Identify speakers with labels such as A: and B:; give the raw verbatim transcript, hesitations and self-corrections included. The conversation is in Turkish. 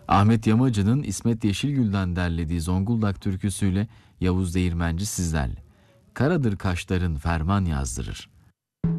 A: Ahmet Yamacı'nın İsmet Yeşilgül'den derlediği Zonguldak türküsüyle Yavuz Değirmenci sizlerle. Karadır kaşların ferman yazdırır.